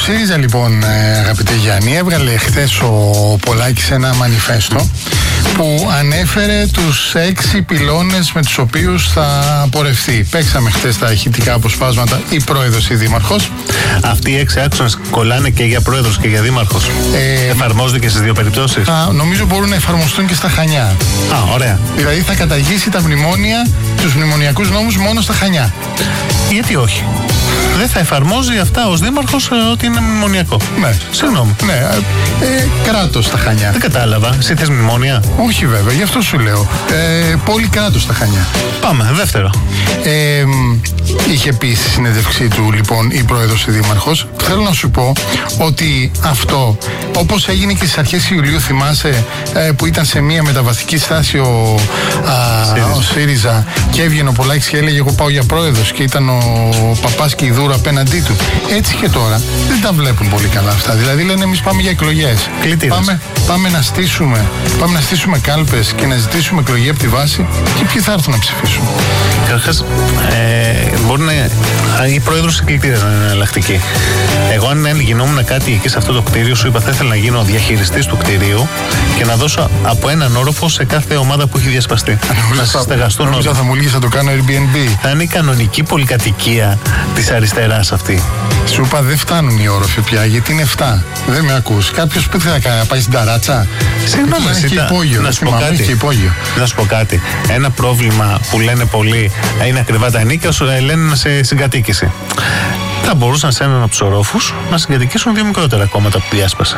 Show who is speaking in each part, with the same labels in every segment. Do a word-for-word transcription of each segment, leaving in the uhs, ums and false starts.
Speaker 1: ΣΥΡΙΖΑ λοιπόν, αγαπητέ Γιάννη, έβγαλε χθες ο Πολάκης ένα μανιφέστο που ανέφερε τους έξι πυλώνες με τους οποίους θα πορευτεί. Παίξαμε χθες τα ηχητικά αποσπάσματα, η πρόεδρος, η δήμαρχος.
Speaker 2: Αυτοί οι έξι άξονες κολλάνε και για πρόεδρος και για δήμαρχος. Ε, Εφαρμόζονται και στις δύο περιπτώσεις.
Speaker 1: Α, νομίζω μπορούν να εφαρμοστούν και στα Χανιά.
Speaker 2: Α, ωραία.
Speaker 1: Δηλαδή θα καταργήσει τα μνημόνια, τους μνημονιακούς νόμους μόνο στα Χανιά.
Speaker 2: Γιατί όχι? Δεν θα εφαρμόζει αυτά ως δήμαρχος ότι είναι μνημονιακό.
Speaker 1: Ναι.
Speaker 2: Συγγνώμη.
Speaker 1: Ναι. Ε, κράτος στα Χανιά.
Speaker 2: Δεν κατάλαβα. Εσύ θες μνημόνια?
Speaker 1: Όχι βέβαια, γι' αυτό σου λέω. Ε, πόλη κράτος στα Χανιά.
Speaker 2: Πάμε, δεύτερο.
Speaker 1: Ε, είχε πει στη συνέντευξή του λοιπόν η πρόεδρος η δήμαρχος. Θέλω να σου πω ότι αυτό, όπως έγινε και στις αρχές Ιουλίου, θυμάσαι, ε, που ήταν σε μια μεταβατική στάση ο, α, ΣΥΡΙΖΑ. ο ΣΥΡΙΖΑ και έβγαινε ο Πολάκης και έλεγε εγώ πάω για πρόεδρος και ήταν ο Παπάς και η Δούρα απέναντί του. Έτσι και τώρα δεν τα βλέπουν πολύ καλά αυτά. Δηλαδή λένε εμείς πάμε για εκλογές. Πάμε, πάμε, να στήσουμε, πάμε να στήσουμε κάλπες και να ζητήσουμε εκλογή από τη βάση και ποιοι θα έρθουν να ψηφίσουν.
Speaker 2: Καταρχάς, ε, μπορεί να. Η πρόεδρος της κλητήρας να είναι εναλλακτική. Εγώ, αν γινόμουν κάτι εκεί σε αυτό το κτίριο, σου είπα θα ήθελα να γίνω διαχειριστής του κτιρίου και να δώσω από έναν όροφο σε κάθε ομάδα που έχει διασπαστεί. Να σας στεγαστούν όλοι.
Speaker 1: Νομίζω θα μου λύγεις να το κάνω Airbnb.
Speaker 2: Θα είναι η κανονική πολυκατοικία της αριστεράς αυτή.
Speaker 1: Σου είπα δεν φτάνουν οι όροφοι πια, γιατί είναι εφτά. Δεν με ακούς. Κάποιος που θα πάει στην ταράτσα.
Speaker 2: Συγγνώμη,
Speaker 1: έχει
Speaker 2: τα...
Speaker 1: υπόγειο.
Speaker 2: Να σου πω κάτι. Να σου πω κάτι. Ένα πρόβλημα που λένε πολλοί είναι ακριβά τα ενίκια, όσο λένε σε συγκατοίκηση. Θα μπορούσαν σε έναν από τους ορόφους να συγκατοικήσουν δύο μικρότερα κόμματα που διάσπασε.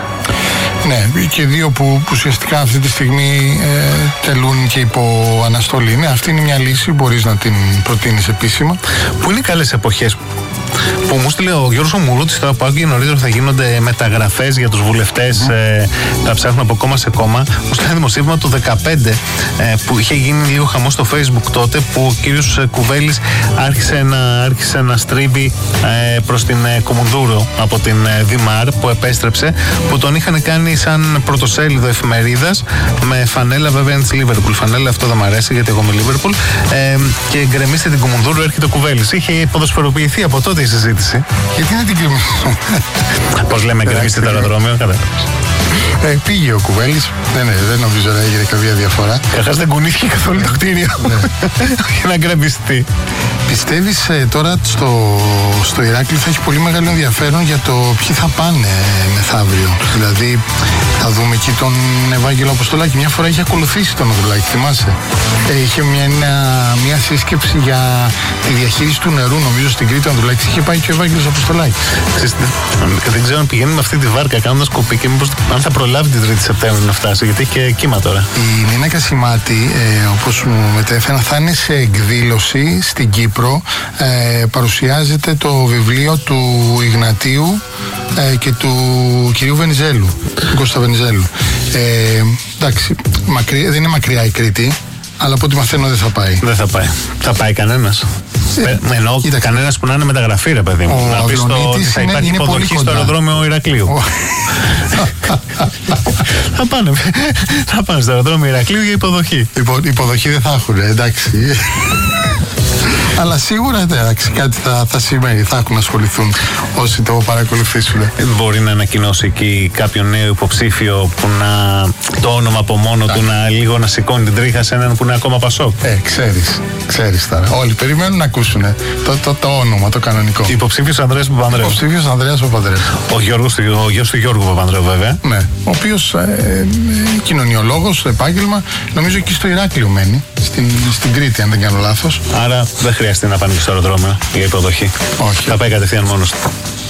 Speaker 1: Ναι, και δύο που, που ουσιαστικά αυτή τη στιγμή ε, τελούν και υπό αναστολή. Ναι, αυτή είναι μια λύση, μπορείς να την προτείνεις επίσημα.
Speaker 2: Που είναι καλές εποχές. Που μου στείλε ο Γιώργος Μουρούτης τώρα που άκουγε νωρίτερα θα γίνονται μεταγραφές για τους βουλευτές, mm. ε, θα ψάχνουν από κόμμα σε κόμμα. Μου στείλε ένα δημοσίευμα του δεκαπέντε ε, που είχε γίνει λίγο χαμό στο Facebook τότε, που ο κύριος Κουβέλης άρχισε να, άρχισε να στρίβει ε, προς την ε, Κομουνδούρο από την ε, Δημάρ που επέστρεψε, που τον είχαν κάνει σαν πρωτοσέλιδο εφημερίδας με φανέλα, βέβαια είναι της Λίβερπουλ φανέλα, αυτό δεν μου αρέσει γιατί εγώ είμαι Λίβερπουλ, ε, και γκρεμίστε την Κομουνδούρο, έρχεται ο Κουβέλης. Είχε ποδοσφαιροποιηθεί από τότε η συζήτηση.
Speaker 1: Γιατί να την κρυμίσω?
Speaker 2: Πώς λέμε, γκρεμίστε το αεροδρόμιο, κατάλαβες.
Speaker 1: Ε, πήγε ο Κουβέλης. Δεν, ναι, δεν νομίζω να έγινε καμία διαφορά.
Speaker 2: Καταρχάς δεν κουνήθηκε καθόλου το κτίριο. Για να γκρεμιστεί.
Speaker 1: Πιστεύεις ε, τώρα στο, στο Ηράκλειο θα έχει πολύ μεγάλο ενδιαφέρον για το ποιοι θα πάνε μεθαύριο? Δηλαδή θα δούμε εκεί τον Ευάγγελο Αποστολάκη. Μια φορά είχε ακολουθήσει τον Ανδρουλάκη, θυμάσαι. Ε, είχε μια, μια, μια σύσκεψη για τη διαχείριση του νερού, νομίζω στην Κρήτη. Ο Ανδρουλάκης είχε πάει και ο Ευάγγελος Αποστολάκης.
Speaker 2: Δεν ξέρω αν πηγαίνει με αυτή τη βάρκα κάνοντας κοπή και μήπως αν θα προλάβει την τρίτη Σεπτέμβρη να φτάσει, γιατί έχει και κύμα τώρα.
Speaker 1: Η Νίνα Κασιμάτη, ε, όπως μου μετέφεραν, θα είναι σε εκδήλωση στην Κύπρο. Ε, παρουσιάζεται το βιβλίο του Ιγνατίου ε, και του κυρίου Βενιζέλου, του Κώστα Βενιζέλου. Ε, εντάξει, μακριά, δεν είναι μακριά η Κρήτη, αλλά από ό,τι μαθαίνω δεν θα πάει.
Speaker 2: Δεν θα πάει. Θα πάει κανένας. Ε, εννοώ κανένας που να είναι μεταγραφή, ρε παιδί μου. Να πεις ότι θα υπάρχει είναι, υποδοχή στο αεροδρόμιο Ηρακλείου. θα, πάνε, θα πάνε στο αεροδρόμιο Ηρακλείου για υποδοχή.
Speaker 1: Υπο, υποδοχή δεν θα έχουν, εντάξει. Αλλά σίγουρα εντάξει, κάτι θα, θα σημαίνει, θα έχουν να ασχοληθούν όσοι το παρακολουθήσουν.
Speaker 2: Μπορεί να ανακοινώσει εκεί κάποιο νέο υποψήφιο που να το όνομα από μόνο Ά. του να λίγο να σηκώνει την τρίχα σε έναν που είναι ακόμα Πασόκ.
Speaker 1: Ε, ξέρεις, ξέρεις τώρα. Όλοι περιμένουν να ακούσουν το, το, το όνομα, το κανονικό.
Speaker 2: Υποψήφιος Ανδρέας Παπανδρέου.
Speaker 1: Υποψήφιος Ανδρέας Παπανδρέου.
Speaker 2: Ο Γιώργος, ο γιος του Γιώργου Παπανδρέου, βέβαια.
Speaker 1: Ναι, ο οποίος ε, ε, κοινωνιολόγος στο επάγγελμα, νομίζω εκεί στο Ηράκλειο μένει, στην, στην Κρήτη, αν δεν κάνω λάθος.
Speaker 2: Άρα δεν χρειάζεται να πάνε και στο αεροδρόμιο για υποδοχή.
Speaker 1: Όχι.
Speaker 2: Θα πάει κατευθείαν μόνος του.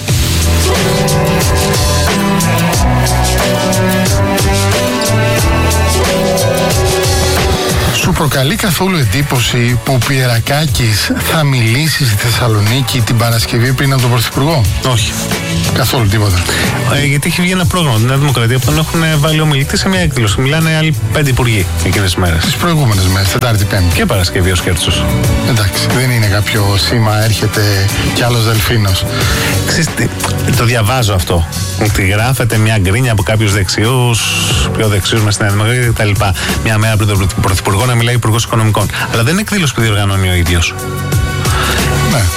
Speaker 1: Σου προκαλεί καθόλου εντύπωση που ο Πιερακάκης θα μιλήσει στη Θεσσαλονίκη την Παρασκευή πριν από τον Πρωθυπουργό?
Speaker 2: Όχι.
Speaker 1: Καθόλου τίποτα.
Speaker 2: Ε, γιατί έχει βγει ένα πρόγραμμα την Νέα Δημοκρατία που τον έχουν βάλει ομιλητή σε μια έκδηλωση. Μιλάνε άλλοι πέντε υπουργοί εκείνες τις μέρες.
Speaker 1: Τις προηγούμενες μέρες, Τετάρτη, Πέμπτη.
Speaker 2: Και Παρασκευή ο Σκέρτσος.
Speaker 1: Εντάξει, δεν είναι κάποιο σήμα, έρχεται κι άλλος δελφίνος.
Speaker 2: Ξέρετε, το διαβάζω αυτό. Ότι γράφεται μια γκρίνια από κάποιους δεξιούς, πιο δεξιούς μες στην Νέα Δημοκρατία κτλ. Μια μέρα πριν τον Πρωθυπουργό να μιλάει Υπουργός Οικονομικών. Αλλά δεν είναι εκδήλωση που διοργανώνει ο ίδιος.
Speaker 1: Ναι.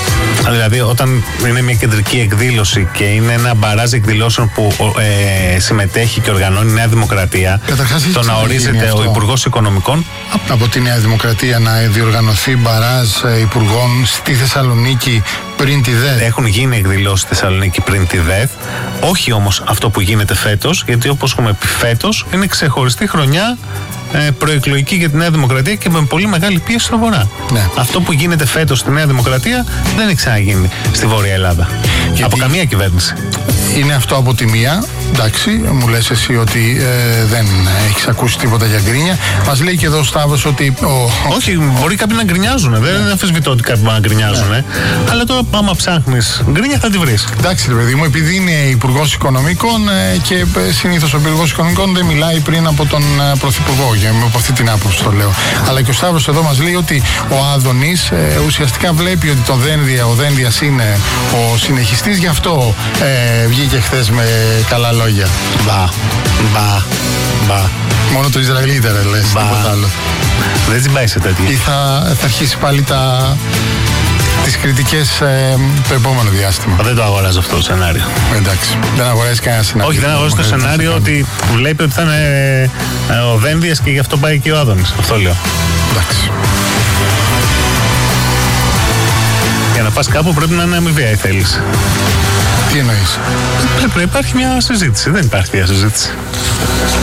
Speaker 2: Δηλαδή, όταν είναι μια κεντρική εκδήλωση και είναι ένα μπαράζ εκδηλώσεων που ε, συμμετέχει και οργανώνει η Νέα Δημοκρατία, το να ορίζεται ο Υπουργός Οικονομικών.
Speaker 1: Από τη Νέα Δημοκρατία να διοργανωθεί μπαράζ υπουργών στη Θεσσαλονίκη πριν τη ΔΕΘ.
Speaker 2: Έχουν γίνει εκδηλώσεις στη Θεσσαλονίκη πριν τη ΔΕΘ. Όχι όμως αυτό που γίνεται φέτος, γιατί όπως έχουμε πει φέτος είναι ξεχωριστή χρονιά ε, προεκλογική για τη Νέα Δημοκρατία και με πολύ μεγάλη πίεση στο Βορρά.
Speaker 1: Ναι.
Speaker 2: Αυτό που γίνεται φέτος στη Νέα Δημοκρατία δεν έχει ξαναγίνει στη Βόρεια Ελλάδα. Γιατί από καμία κυβέρνηση.
Speaker 1: Είναι αυτό από τη μία. Εντάξει, μου λες εσύ ότι ε, δεν έχεις ακούσει τίποτα για γκρίνια. Μας λέει και εδώ ο Σταύρος ότι. Ο...
Speaker 2: Όχι, μπορεί κάποιοι να γκρινιάζουν. Ναι. Δεν αμφισβητώ ότι κάποιοι να γκρινιάζουν. Ναι. Αλλά τώρα, άμα ψάχνεις γκρίνια, θα τη βρεις.
Speaker 1: Εντάξει, ρε παιδί μου, επειδή είναι υπουργός Οικονομικών ε, και συνήθως ο υπουργός Οικονομικών δεν μιλάει πριν από τον ε, πρωθυπουργό. Για, από αυτή την άποψη το λέω. Αλλά και ο Σταύρος εδώ μας λέει ότι ο Άδωνης ε, ουσιαστικά βλέπει ότι το Δένδια, ο Δένδιας είναι ο συνεχιστής, γι' αυτό ε, βγήκε χθες με καλά λόγια.
Speaker 2: Μπα, μπα, μπα.
Speaker 1: Μόνο το Ισραηλίτερα λες, τίποτα άλλο.
Speaker 2: Δεν τσιμπάει σε τέτοια.
Speaker 1: Ή θα, θα αρχίσει πάλι τα, τις κριτικές ε, το επόμενο διάστημα.
Speaker 2: Δεν το αγοράζω αυτό το σενάριο.
Speaker 1: Εντάξει, δεν αγοράζει κανένα σενάριο.
Speaker 2: Όχι, δεν αγοράζει το σενάριο ότι βλέπει ότι θα είναι ε, ο Δένδιας και γι' αυτό πάει και ο Άδωνης. Αυτό λέω.
Speaker 1: Εντάξει.
Speaker 2: Για να πας κάπου πρέπει να είναι αμοιβαία η θέληση.
Speaker 1: Τι εννοείς?
Speaker 2: Πρέπει να υπάρχει μια συζήτηση. Δεν υπάρχει μια συζήτηση.